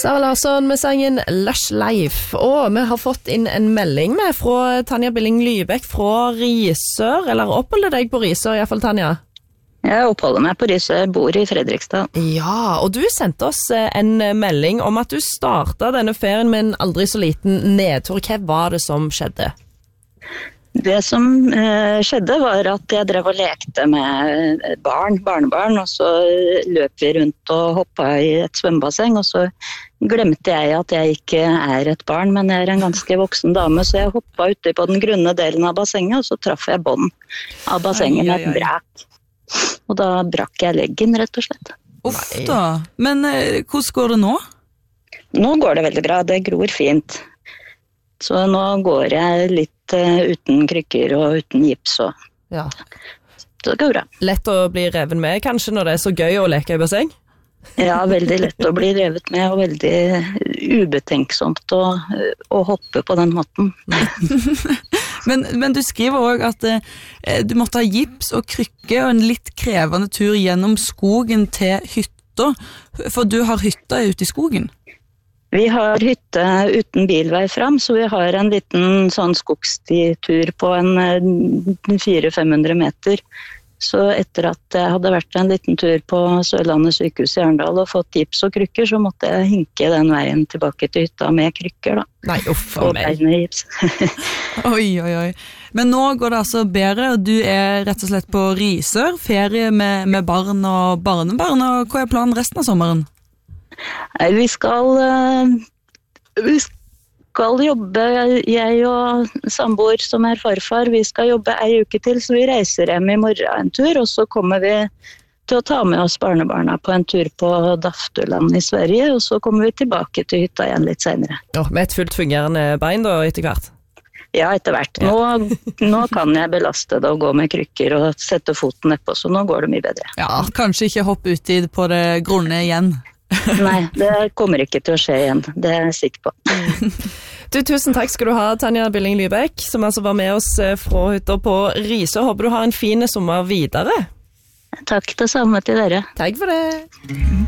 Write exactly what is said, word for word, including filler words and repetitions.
Sara Larsson med sangen Lush Life. Og vi har fått inn en melding med fra Tanja Billing Lybekk fra Risør, eller oppholder deg på Risør, i hvert fall Tanja? Jeg oppholder meg på Risør, bor i Fredrikstad. Ja, og du sendte oss en melding om at du startet denne ferien med en aldri så liten nedtur. Hva var det som skjedde? Det som eh, skjedde var at jeg drev og lekte med barn, barnebarn, og så løp vi rundt og hoppet i et svømmebasseng, og så glemte jeg at jeg ikke er et barn, men jeg er en ganske voksen dame, så jeg hoppet ute på den grunne delen av bassenget, og så traff jeg bånd av bassenget med et brak. Og da brakk jeg leggen, rett og slett. Uff da, men eh, hvordan går det nå? Nå går det veldig bra, det gror fint. Så nå går jeg litt uh, uten krykker og uten gips, og ja. Så det går bra. Lett å bli revet med, kanskje, når det er så gøy å leke i basseng? Ja, veldig lett å bli revet med, og veldig ubetenksomt å, å hoppe på den måten. men, men du skriver også at eh, du måtte ha gips og krykke og en litt krevende tur gjennom skogen til hytta, for du har hytta ute i skogen. Vi har hytte uten bilvei fram, så vi har en liten sånn skogstitur på en fire til fem hundre meter. Så etter at jeg hadde vært en liten tur på Sørlandet sykehus i Arendal og fått gips og krykker, så måtte jeg hinke den veien tilbake til hytta med krykker da. Nei, uff a meg. Oi, oi, oi. Men nå går det altså bedre, og du er rett og slett på Risør, ferie med, med barn og barnebarn, og hva er planen resten av sommeren? Nei, vi skal, vi skal jobbe, jeg og samboer som er farfar, vi skal jobbe ei uke til, så vi reiser hjem i morgen en tur, og så kommer vi til å ta med oss barnebarna på en tur på Daftuland i Sverige, og så kommer vi tilbake til hytta igjen litt senere. Ja, med et fullt fungerende bein da, etter hvert? Ja, etter hvert. Nå, nå kan jeg belaste det og gå med krykker og sette foten nedpå, så nå går det mye bedre. Ja, kanskje ikke hoppe ut i på det grunne igjen. Nei, det kommer ikke til å skje igjen, det er jeg sikker på. Du, tusen takk skal du ha, Tanja Billing Lybekk, som altså var med oss fra hytta på Risør. Håper du har en fin sommer videre. Takk det samme til dere. Takk for det.